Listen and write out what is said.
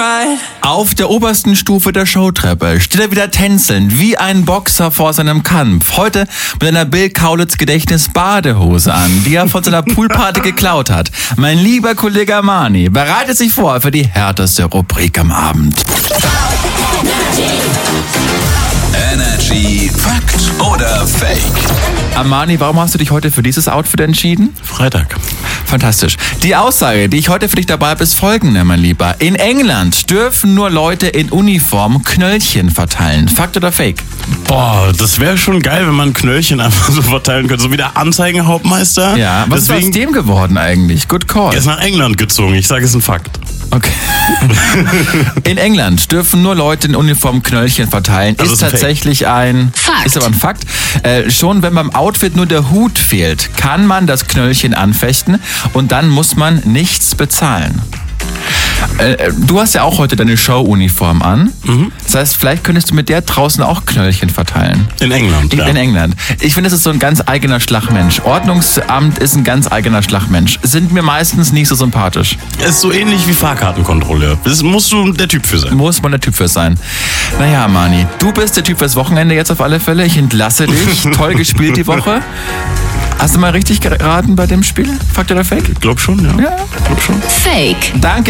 Auf der obersten Stufe der Showtreppe steht er wieder tänzelnd, wie ein Boxer vor seinem Kampf. Heute mit einer Bill Kaulitz Gedächtnis Badehose an, die er von seiner Poolparty geklaut hat. Mein lieber Kollege Armani bereitet sich vor für die härteste Rubrik am Abend. Energy Fakt oder Fake? Armani, warum hast du dich heute für dieses Outfit entschieden? Freitag. Fantastisch. Die Aussage, die ich heute für dich dabei habe, ist folgende, mein Lieber. In England dürfen nur Leute in Uniform Knöllchen verteilen. Fakt oder Fake? Boah, das wäre schon geil, wenn man Knöllchen einfach so verteilen könnte. So wie der Anzeigenhauptmeister. Ja, was ist aus dem geworden eigentlich? Good call. Er ist nach England gezogen. Ich sage, es ist ein Fakt. Okay. In England dürfen nur Leute in Uniform Knöllchen verteilen. Also ist tatsächlich ein Fakt. Ist aber ein Fakt. Schon wenn beim Outfit nur der Hut fehlt, kann man das Knöllchen anfechten und dann muss man nichts bezahlen. Du hast ja auch heute deine Show-Uniform an. Das heißt, vielleicht könntest du mit der draußen auch Knöllchen verteilen. In England, ja. In England. Ich finde, das ist so ein ganz eigener Schlagmensch. Ordnungsamt ist ein ganz eigener Schlagmensch. Sind mir meistens nicht so sympathisch. Ist so ähnlich wie Fahrkartenkontrolleur. Das musst du der Typ für sein. Muss man der Typ für sein. Naja, Mani, du bist der Typ fürs Wochenende jetzt auf alle Fälle. Ich entlasse dich. Toll gespielt die Woche. Hast du mal richtig geraten bei dem Spiel? Fakt oder Fake? Ich glaub schon, ja. Ja. Glaub schon. Fake. Danke.